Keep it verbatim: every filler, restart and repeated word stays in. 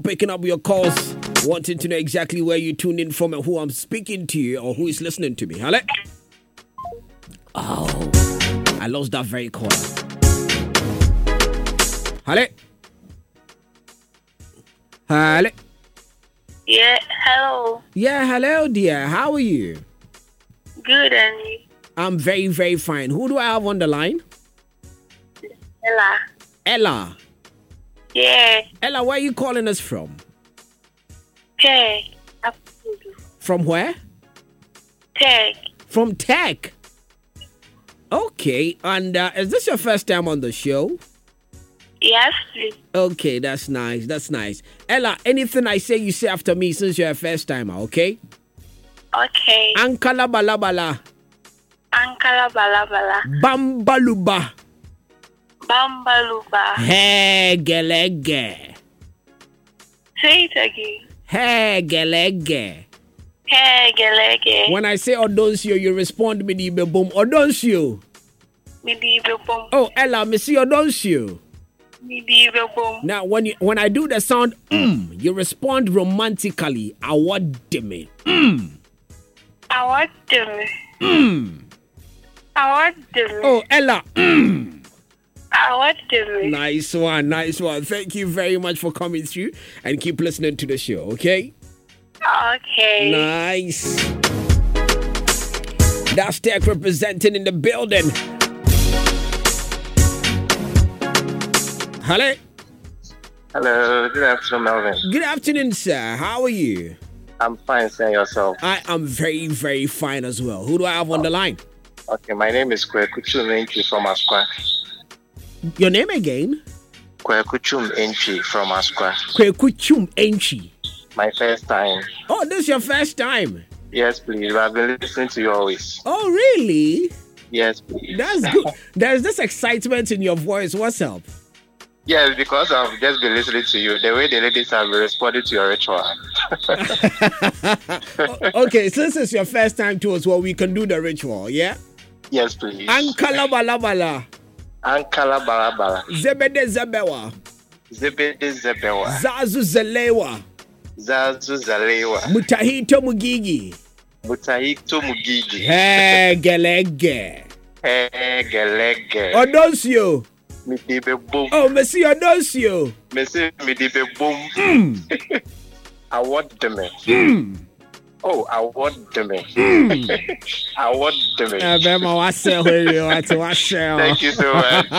picking up your calls, wanting to know exactly where you tuned in from and who I'm speaking to you or who is listening to me. Hello? Oh, I lost that very caller. Hello? Hello? Yeah, hello. Yeah, hello, dear. How are you? Good, and you? I'm very, very fine. Who do I have on the line? Ella. Ella. Yeah. Ella, where are you calling us from? Tech. From where? Tech. From Tech. Okay, and uh, is this your first time on the show? Yes, please. Okay, that's nice. That's nice. Ella, anything I say, you say after me since you're a first timer, okay? Okay. Ankala bala bala. Ankala bala bala. Bambaluba. Bambaluba. Hegelege. Say it again. Hegelege. Hegelege. When I say Odonsio, you respond me the boom. Odonsio. Midibum. Oh, Ella, me see Odonsio. Midibum. Now, when you when I do the sound, mm, you respond romantically. I want me. Mm. I want them. Mm. I want them. Oh, Ella. Mm. I want them. Nice one, nice one. Thank you very much for coming through and keep listening to the show, okay? Okay. Nice. That's Tech representing in the building. Hello. Hello, good afternoon, Melvin. Good afternoon, sir. How are you? I'm fine, sir. Yourself? I am very, very fine as well. Who do I have on the line? Okay, my name is Kwekuchum Enchi from Asqua. Your name again? Kwekuchum Enchi from Asqua. Kwekuchum Enchi. My first time. Oh, this is your first time? Yes, please. I've been listening to you always. Oh, really? Yes, please. That's good. There's this excitement in your voice. What's up? Yes, because I've just been listening to you. The way the ladies have responded to your ritual. Okay, since it's your first time to us, well, we can do the ritual, yeah? Yes, please. Ankala bala bala. Ankala bala bala. Zebede zebewa. Zebede zebewa. Zazu zelewa. Zazu zalewa. Mutahito mugigi. Mutahito mugigi. Hegelege. Hegelege. Odonsio. Midibe boom. Oh, Messi Odonsio. Messi Midibe boom. Mm. I want them. Mm. Oh, I want them. Mm. I want them. Thank you so much.